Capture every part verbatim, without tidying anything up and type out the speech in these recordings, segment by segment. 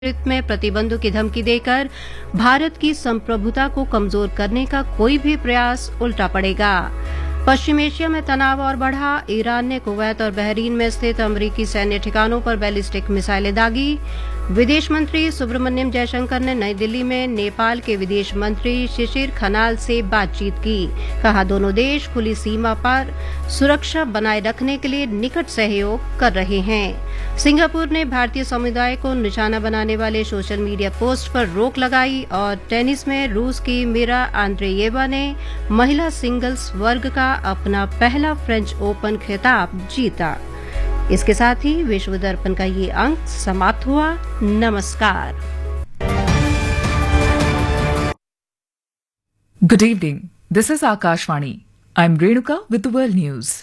नेतृत्व में प्रतिबंधों की धमकी देकर भारत की संप्रभुता को कमजोर करने का कोई भी प्रयास उल्टा पड़ेगा। पश्चिम एशिया में तनाव और बढ़ा, ईरान ने कुवैत और बहरीन में स्थित अमरीकी सैन्य ठिकानों पर बैलिस्टिक मिसाइलें दागी। विदेश मंत्री सुब्रमण्यम जयशंकर ने नई दिल्ली में नेपाल के विदेश मंत्री शिशिर खनाल से बातचीत की। कहा, दोनों देश खुली सीमा पर सुरक्षा बनाए रखने के लिए निकट सहयोग कर रहे हैं। सिंगापुर ने भारतीय समुदाय को निशाना बनाने वाले सोशल मीडिया पोस्ट पर रोक लगाई और टेनिस में रूस की मीरा आंद्रेयेवा ने महिला सिंगल्स वर्ग का अपना पहला फ्रेंच ओपन खिताब जीता। इसके साथ ही विश्व दर्पण का ये अंक समाप्त हुआ। नमस्कार। Good evening. This is Akashvani. I'm Renuka with the World News.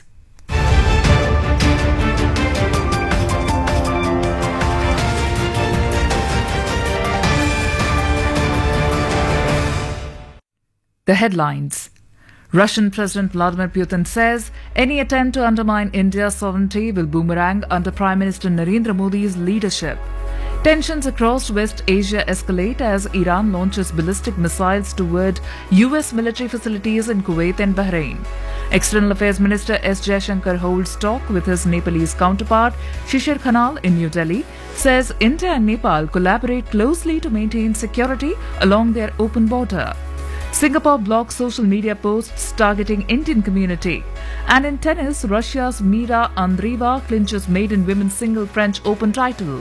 The headlines. Russian President Vladimir Putin says any attempt to undermine India's sovereignty will boomerang under Prime Minister Narendra Modi's leadership. Tensions across West Asia escalate as Iran launches ballistic missiles toward U S military facilities in Kuwait and Bahrain. External Affairs Minister S. Jaishankar holds talk with his Nepalese counterpart Shishir Khanal in New Delhi, says India and Nepal collaborate closely to maintain security along their open border. Singapore blocks social media posts targeting Indian community. And in tennis, Russia's Mira Andreeva clinches maiden women's single French Open title.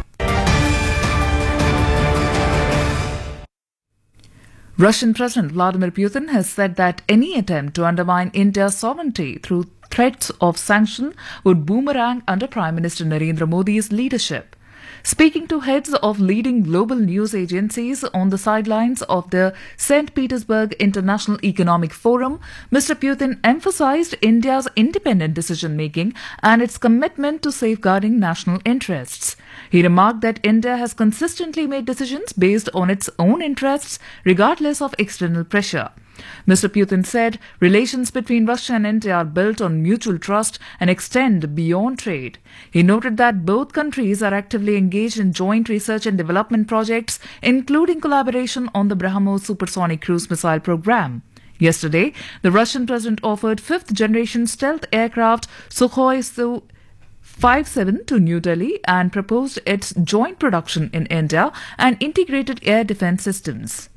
Russian President Vladimir Putin has said that any attempt to undermine India's sovereignty through threats of sanction would boomerang under Prime Minister Narendra Modi's leadership. Speaking to heads of leading global news agencies on the sidelines of the Saint Petersburg International Economic Forum, Mister Putin emphasized India's independent decision-making and its commitment to safeguarding national interests. He remarked that India has consistently made decisions based on its own interests, regardless of external pressure. Mister Putin said relations between Russia and India are built on mutual trust and extend beyond trade. He noted that both countries are actively engaged in joint research and development projects, including collaboration on the BrahMos supersonic cruise missile program. Yesterday, the Russian president offered fifth-generation stealth aircraft Sukhoi Su fifty-seven to New Delhi and proposed its joint production in India and integrated air defense systems.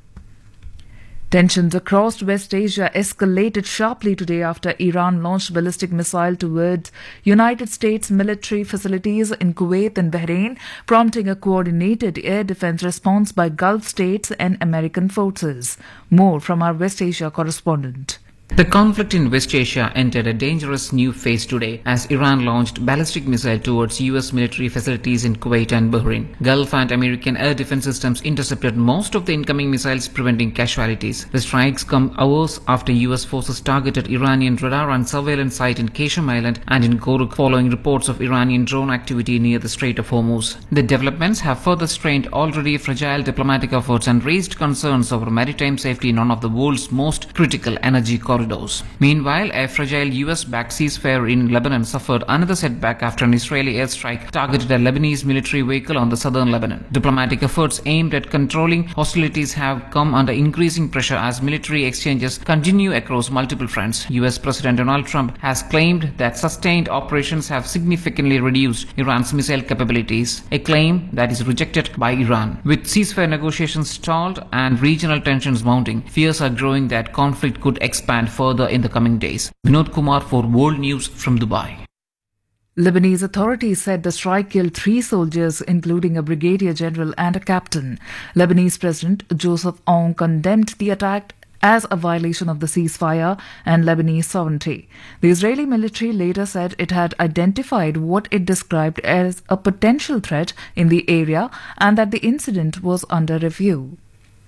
Tensions across West Asia escalated sharply today after Iran launched ballistic missile towards United States military facilities in Kuwait and Bahrain, prompting a coordinated air defense response by Gulf states and American forces. More from our West Asia correspondent. The conflict in West Asia entered a dangerous new phase today as Iran launched ballistic missile towards U S military facilities in Kuwait and Bahrain. Gulf and American air defense systems intercepted most of the incoming missiles, preventing casualties. The strikes come hours after U S forces targeted Iranian radar and surveillance site in Qasem Island and in Goruk following reports of Iranian drone activity near the Strait of Hormuz. The developments have further strained already fragile diplomatic efforts and raised concerns over maritime safety in one of the world's most critical energy corridors. Meanwhile, a fragile U S-backed ceasefire in Lebanon suffered another setback after an Israeli airstrike targeted a Lebanese military vehicle on the southern Lebanon. Diplomatic efforts aimed at controlling hostilities have come under increasing pressure as military exchanges continue across multiple fronts. U S President Donald Trump has claimed that sustained operations have significantly reduced Iran's missile capabilities, a claim that is rejected by Iran. With ceasefire negotiations stalled and regional tensions mounting, fears are growing that conflict could expand further in the coming days. Vinod Kumar for World News from Dubai. Lebanese authorities said the strike killed three soldiers, including a brigadier general and a captain. Lebanese President Joseph Aoun condemned the attack as a violation of the ceasefire and Lebanese sovereignty. The Israeli military later said it had identified what it described as a potential threat in the area and that the incident was under review.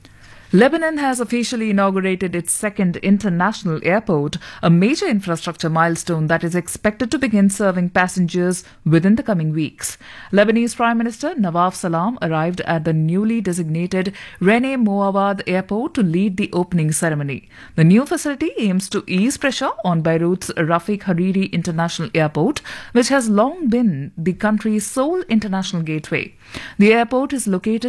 Lebanon has officially inaugurated its second international airport, a major infrastructure milestone that is expected to begin serving passengers within the coming weeks. Lebanese Prime Minister Nawaf Salam arrived at the newly designated Rene Mouawad Airport to lead the opening ceremony. The new facility aims to ease pressure on Beirut's Rafik Hariri International Airport, which has long been the country's sole international gateway. The airport is located